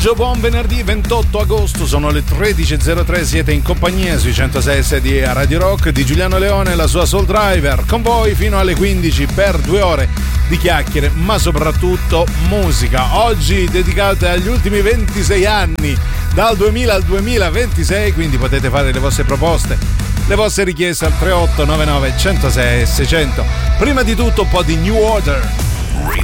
Buon venerdì 28 agosto, sono le 13.03, siete in compagnia sui 106 di Radio Rock di Giuliano Leone e la sua Soul Driver, con voi fino alle 15 per 2 ore di chiacchiere, ma soprattutto musica. Oggi dedicate agli ultimi 26 anni, dal 2000 al 2026, quindi potete fare le vostre proposte, le vostre richieste al 3899 106 600. Prima di tutto un po' di New Order.